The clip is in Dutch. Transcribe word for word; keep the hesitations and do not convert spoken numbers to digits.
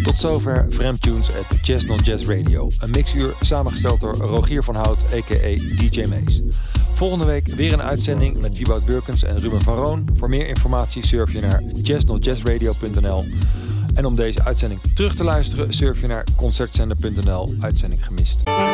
Tot zover Fremtunes at Jazz Non Jazz Radio. Een mixuur samengesteld door Rogier van Hout, a k a. D J Mees. Volgende week weer een uitzending met Wieboud Burkens en Ruben van Roon. Voor meer informatie surf je naar jazz non jazz radio punt n l. En om deze uitzending terug te luisteren surf je naar concertzender punt n l. Uitzending gemist.